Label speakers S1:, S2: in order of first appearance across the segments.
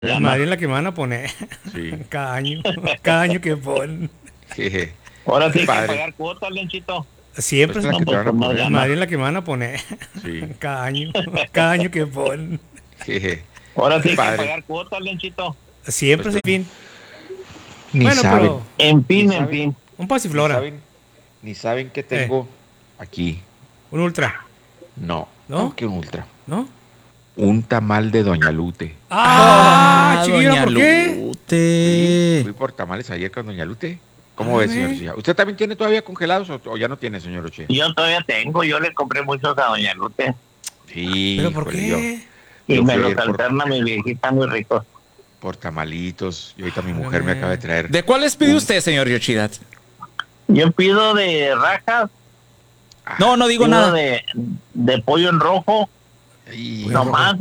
S1: La madre es la que me van a poner
S2: Sí.
S1: cada año que ponen.
S2: Jeje.
S3: Ahora
S2: Qué
S3: sí hay que
S2: padre.
S3: pagar cuotas, Lenchito.
S2: Pues
S1: Siempre
S2: es la
S1: se
S2: que te van a
S3: Pues más
S2: poner.
S1: la
S3: ganas.
S1: madre es la que me van a poner
S2: Sí.
S1: cada año que ponen.
S2: Jeje.
S3: Ahora
S2: Qué
S3: sí hay que
S2: padre.
S3: pagar cuotas, Lenchito.
S1: Siempre
S2: Pues
S1: se fin.
S2: ni
S1: Bueno,
S2: saben.
S1: pero
S3: En
S2: Ni
S3: fin, en
S2: saben.
S3: fin.
S1: un
S2: Ni
S1: pasiflora,
S2: saben. Ni saben qué
S1: eh,
S2: tengo aquí.
S1: un ultra,
S2: No.
S1: ¿no?
S2: Que un ultra.
S1: ¿No?
S2: Un tamal de Doña Lute.
S1: ¡Ah, chiquillo,
S4: Doña
S1: ¿por qué?
S4: Lute.
S2: Fui por tamales ayer con Doña Lute. ¿Cómo ve, señor
S1: Válgame.
S2: Ochea? ¿Usted también tiene todavía congelados o ya no tiene, señor Ochea?
S3: Yo todavía tengo, yo le compré muchos a Doña Lute.
S2: Sí,
S1: ¿Pero por
S2: híjole, yo,
S1: qué?
S3: Y
S2: yo
S3: me
S2: fui
S3: los
S2: ayer
S3: alterna mi viejita muy ricos.
S2: por tamalitos y ahorita mi mujer me
S1: Válgame.
S2: acaba de traer.
S4: ¿De cuáles pidió
S2: un-
S4: usted, señor Yoshida?
S3: Yo pido de rajas,
S4: No, no digo
S3: pido
S4: nada.
S3: de pollo en rojo,
S2: Y-
S1: Bueno,
S3: nomás,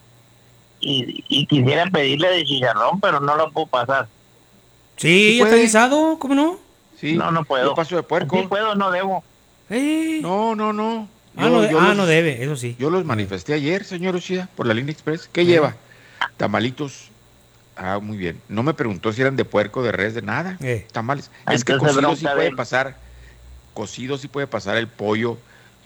S3: y quisiera pedirle de chicharrón, pero no lo puedo pasar.
S1: Sí,
S2: ¿Sí
S1: ya está
S2: puede?
S1: guisado, ¿cómo no?
S2: sí,
S3: No puedo.
S2: yo paso de puerco.
S3: Sí puedo, no debo.
S2: No, no, no.
S1: No debe, eso sí.
S2: Yo los manifesté ayer, señor Ochia, por la línea express. ¿Qué
S1: Eh.
S2: lleva? Tamalitos. Ah, muy bien. No me preguntó si eran de puerco, de res, de nada. Tamales. Es que
S3: Entonces,
S2: cocido sí
S3: bronca de
S2: puede
S3: él.
S2: pasar. Cocido sí puede pasar el pollo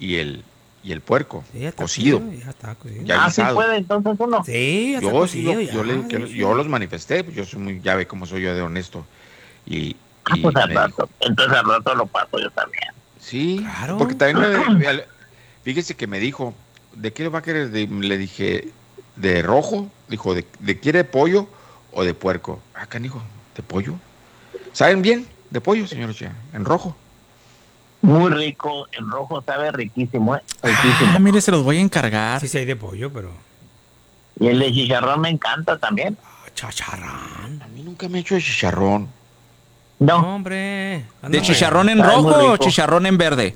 S2: y el puerco.
S1: Sí, ya está
S2: Cocido.
S1: Ya está cocido.
S2: Ya
S3: Ah, sí
S2: guisado.
S3: puede, entonces uno.
S1: Sí, ya está
S2: Yo sí
S1: cocido, ya,
S2: yo los manifesté, pues yo soy muy, ya ve cómo soy yo de honesto. Y
S3: Pues al
S2: me
S3: rato. Entonces al rato lo paso yo también.
S2: sí,
S1: Claro.
S2: porque también fíjese que me dijo, ¿de qué va a querer? Le dije, ¿de rojo? Dijo, ¿de quiere pollo o de puerco? Ah, canijo, ¿de pollo? ¿Saben bien? De pollo, señor Ochea, en rojo.
S3: Muy rico, el rojo sabe riquísimo, riquísimo.
S4: Ah, mire, se los voy a encargar.
S1: Sí, sí hay de pollo, pero...
S3: Y el de chicharrón me encanta también.
S1: Chacharrón.
S2: A mí nunca me he hecho de chicharrón.
S1: No,
S3: No,
S1: hombre.
S4: ¿De chicharrón en
S3: Sabe muy
S4: rojo o
S3: rico.
S4: chicharrón en verde?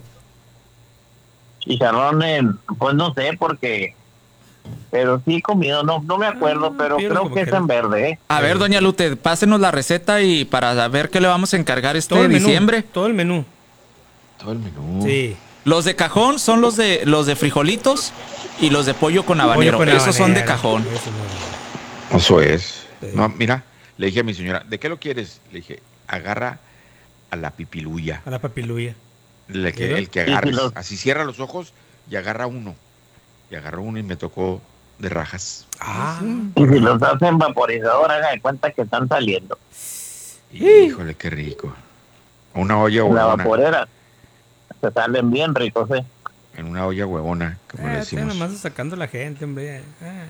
S3: chicharrón, pues no sé, porque... Pero sí he comido, no me acuerdo, pero
S1: pídelo
S3: creo
S1: como
S3: que es
S1: quieras.
S3: en verde, ¿eh?
S4: A ver, doña Lute, pásenos la receta y para ver qué le vamos a encargar este
S1: Todo el menú.
S4: diciembre.
S1: Todo el menú.
S2: Todo el menú.
S1: Sí.
S4: Los de cajón son los de frijolitos y los de pollo con
S1: Pollo
S4: habanero.
S1: con
S4: Esos son de
S1: habanero.
S4: cajón.
S1: Eso no.
S2: Eso es.
S1: Sí.
S2: No, mira, le dije a mi señora, ¿de qué lo quieres? Le dije, agarra a la pipiluya.
S1: A la papiluya.
S2: El que
S3: Sí, sí,
S2: agarres.
S3: los-
S2: Así cierra los ojos y agarra uno. Y agarró uno y me tocó de rajas.
S1: Ah.
S3: Y si los hacen vaporizador, haga de cuenta que están saliendo.
S2: Híjole, qué rico. Una olla
S3: En la
S2: huevona.
S3: vaporera. Se salen bien ricos, ¿eh?
S2: En una olla huevona, como le
S1: Estoy
S2: decimos.
S1: nomás sacando a la gente, hombre.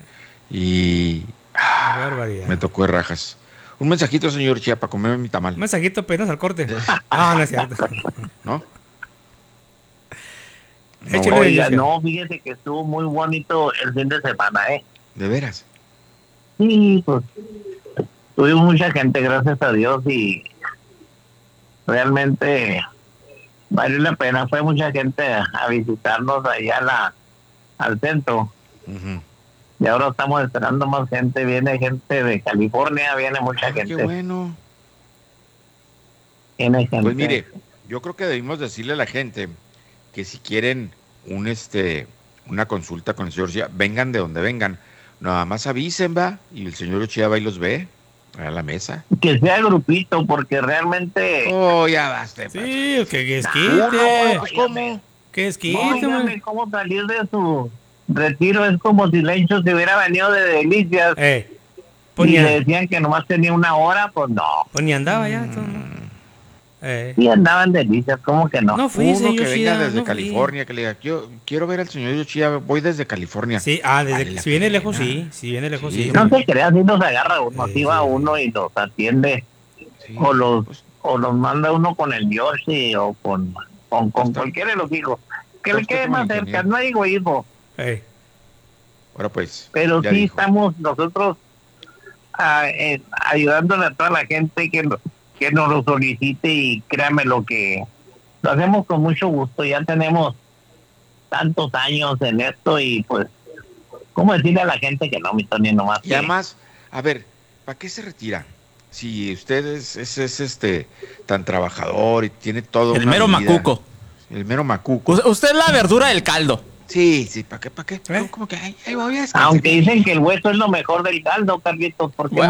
S2: Y
S1: Qué barbaridad.
S2: me tocó de rajas. Un mensajito, señor Chia, para comerme mi tamal.
S1: Un mensajito apenas al corte. No, no es cierto.
S2: ¿No?
S1: Échale,
S3: Oiga,
S1: Alicia.
S3: no, fíjese que estuvo muy bonito el fin de semana, ¿eh?
S2: De veras.
S3: Sí, pues tuvimos mucha gente, gracias a Dios, y realmente valió la pena. Fue mucha gente a visitarnos allá al centro.
S2: Ujú.
S3: Y ahora estamos esperando más gente. Viene gente de California, viene mucha
S2: Ah,
S3: gente.
S2: qué bueno.
S3: Viene gente.
S2: Pues mire, yo creo que debimos decirle a la gente que si quieren una consulta con el señor Chia, vengan de donde vengan. Nada más avisen, va, y el señor Chia va y los ve a la mesa.
S3: Que sea grupito, porque realmente...
S2: Oh, ya basta.
S1: Sí, que
S2: Uno,
S1: esquite.
S2: pues, ¿cómo?
S1: Que esquite,
S3: Óigame,
S1: hombre.
S3: cómo salir de su retiro es como si Lencho se hubiera venido de Delicias
S1: Pues
S3: y
S1: ni,
S3: le decían que nomás tenía una hora, pues no.
S1: pues ni andaba ya. ¿No?
S3: Sí andaban Delicias, ¿cómo que no?
S1: No fui,
S2: Uno
S1: señor
S2: que venga
S1: Chida,
S2: desde
S1: no fui.
S2: California, que le diga, yo quiero ver al señor Yoshida, voy desde California.
S1: Sí,
S2: Vale la
S1: si viene
S2: pena.
S1: lejos, sí. Si viene lejos, sí.
S2: Sí.
S3: No se crea, si nos agarra uno,
S1: Sí,
S3: si va
S1: sí.
S3: uno y los atiende,
S2: Sí,
S3: o los
S2: pues,
S3: o los manda uno con el Yoshi o con
S2: Está-
S3: cualquiera de los hijos. Que
S2: está
S3: le
S2: usted
S3: quede
S2: como
S3: más
S2: ingeniero.
S3: cerca, no hay egoísmo.
S2: ahora pues,
S3: Pero
S2: ya
S3: sí
S2: dijo.
S3: estamos nosotros ayudándole a toda la gente que nos lo solicite, y créame lo que lo hacemos con mucho gusto. Ya tenemos tantos años en esto y pues, ¿cómo decirle a la gente que no, mi Tony, nomás?
S2: Y además, a ver, ¿para qué se retira? Si usted es tan trabajador y tiene todo
S4: El
S2: una
S4: mero
S2: vida.
S4: macuco.
S2: El mero macuco.
S4: Usted es la verdura del caldo.
S2: Sí, sí, ¿para qué? ¿Para qué?
S1: ¿Eh?
S2: ¿Cómo que? Ay, voy a descansar.
S3: Aunque dicen que el hueso es lo mejor del caldo, Carlitos, porque